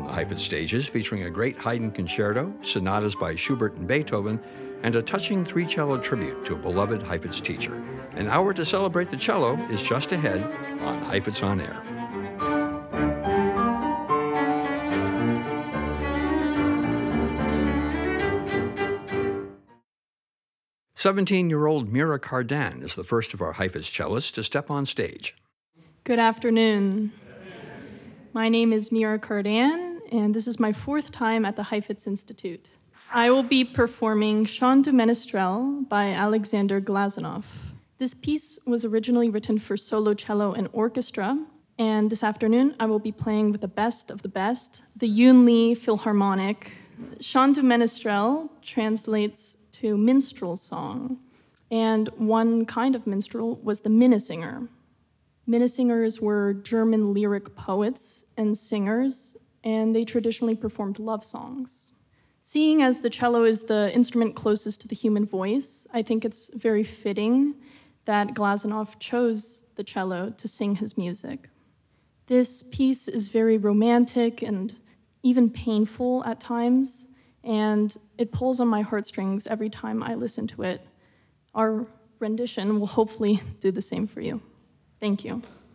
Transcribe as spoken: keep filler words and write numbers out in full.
the Heifetz stages, featuring a great Haydn concerto, sonatas by Schubert and Beethoven, and a touching three-cello tribute to a beloved Heifetz teacher. An hour to celebrate the cello is just ahead on Heifetz on Air. seventeen-year-old Mira Cardan is the first of our Heifetz cellists to step on stage. Good afternoon. My name is Mira Cardan, and this is my fourth time at the Heifetz Institute. I will be performing Chant du Ménestrel by Alexander Glazunov. This piece was originally written for solo cello and orchestra, and this afternoon I will be playing with the best of the best, the Yoon Lee Philharmonic. Chant du Ménestrel translates to minstrel song, and one kind of minstrel was the Minnesinger. Minnesingers were German lyric poets and singers, and they traditionally performed love songs. Seeing as the cello is the instrument closest to the human voice, I think it's very fitting that Glazunov chose the cello to sing his music. This piece is very romantic and even painful at times, and it pulls on my heartstrings every time I listen to it. Our rendition will hopefully do the same for you. Thank you.